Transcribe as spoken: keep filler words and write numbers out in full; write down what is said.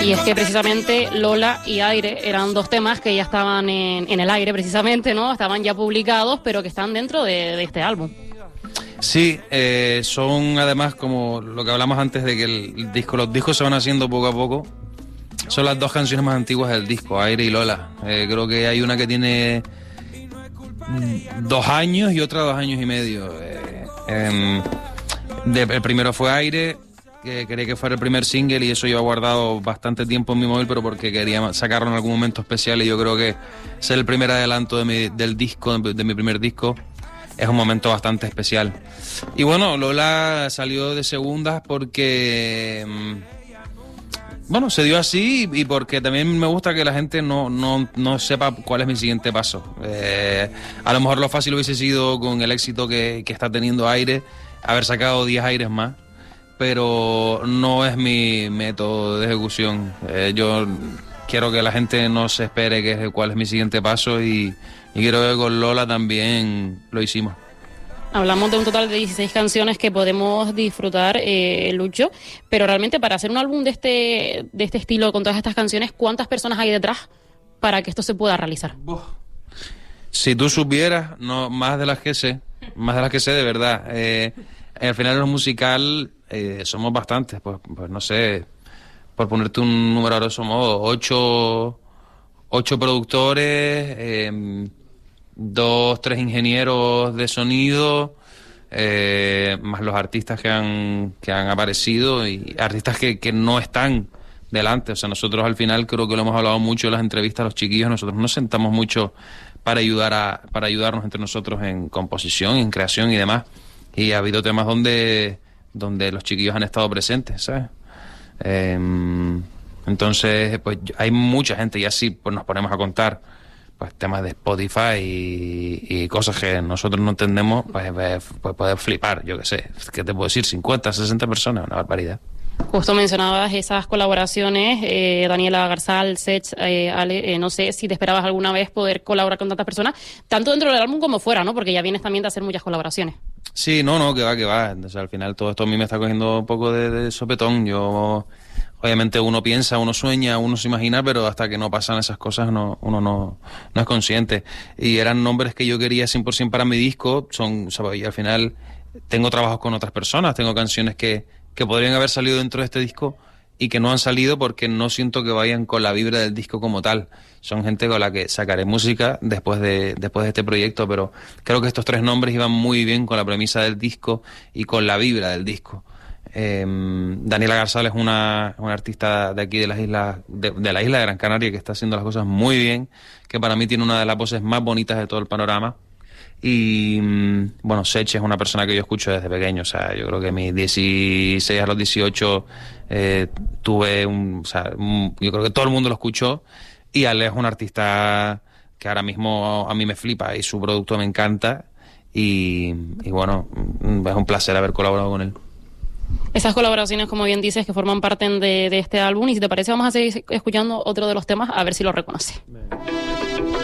Y es que precisamente Lola y Aire eran dos temas que ya estaban en, en el aire precisamente, ¿no? Estaban ya publicados, pero que están dentro de, de este álbum. Sí, eh, son además como lo que hablamos antes de que el, el disco, los discos se van haciendo poco a poco. Son las dos canciones más antiguas del disco, Aire y Lola. Eh, creo que hay una que tiene dos años y otra dos años y medio. Eh, eh, de, el primero fue Aire, que quería que fuera el primer single y eso yo he guardado bastante tiempo en mi móvil, pero porque quería sacarlo en algún momento especial y yo creo que ser el primer adelanto de mi, del disco, de mi primer disco, es un momento bastante especial. Y bueno, Lola salió de segundas porque, bueno, se dio así y porque también me gusta que la gente no, no, no sepa cuál es mi siguiente paso. Eh, a lo mejor lo fácil hubiese sido, con el éxito que, que está teniendo Aire, haber sacado diez Aires más, pero no es mi método de ejecución. Eh, yo quiero que la gente no se espere que, cuál es mi siguiente paso y, y quiero que con Lola también lo hicimos. Hablamos de un total de dieciséis canciones que podemos disfrutar, eh, Lucho, pero realmente para hacer un álbum de este, de este estilo, con todas estas canciones, ¿cuántas personas hay detrás para que esto se pueda realizar? Si tú supieras, no, más de las que sé, más de las que sé de verdad. Eh, al final en lo musical eh, somos bastantes, pues, pues no sé, por ponerte un número ahora somos ocho, ocho productores, eh, dos, tres ingenieros de sonido, eh, más los artistas que han, que han aparecido y artistas que, que no están delante. O sea, nosotros al final creo que lo hemos hablado mucho en las entrevistas a los chiquillos, nosotros nos sentamos mucho para ayudar a, para ayudarnos entre nosotros en composición, en creación y demás. Y ha habido temas donde, donde los chiquillos han estado presentes, ¿sabes? Eh, entonces, pues hay mucha gente y así pues nos ponemos a contar pues temas de Spotify y, y cosas que nosotros no entendemos, pues, pues, pues puedes flipar, yo qué sé, ¿qué te puedo decir? cincuenta, sesenta personas, una barbaridad. Justo mencionabas esas colaboraciones, eh, Daniela Garzal, Sech, eh, Ale, eh, no sé si te esperabas alguna vez poder colaborar con tantas personas, tanto dentro del álbum como fuera, ¿no? Porque ya vienes también de hacer muchas colaboraciones. Sí, no, no, que va, que va. O sea, al final todo esto a mí me está cogiendo un poco de, de sopetón. Yo, obviamente uno piensa, uno sueña, uno se imagina, pero hasta que no pasan esas cosas no, uno no, no es consciente. Y eran nombres que yo quería cien por ciento para mi disco, son, o sea, y al final tengo trabajos con otras personas, tengo canciones que, que podrían haber salido dentro de este disco y que no han salido porque no siento que vayan con la vibra del disco como tal. Son gente con la que sacaré música después de, después de este proyecto, pero creo que estos tres nombres iban muy bien con la premisa del disco y con la vibra del disco. Eh, Daniela Garzal es una, una artista de aquí de las islas, de, de la isla de Gran Canaria, que está haciendo las cosas muy bien, que para mí tiene una de las voces más bonitas de todo el panorama. Y bueno, Sech es una persona que yo escucho desde pequeño, o sea, yo creo que mis dieciséis a los dieciocho eh, tuve un, o sea, un, yo creo que todo el mundo lo escuchó. Y Ale es un artista que ahora mismo a mí me flipa y su producto me encanta y, y bueno, es un placer haber colaborado con él. Esas colaboraciones, como bien dices, que forman parte de, de este álbum, y si te parece vamos a seguir escuchando otro de los temas a ver si lo reconoce.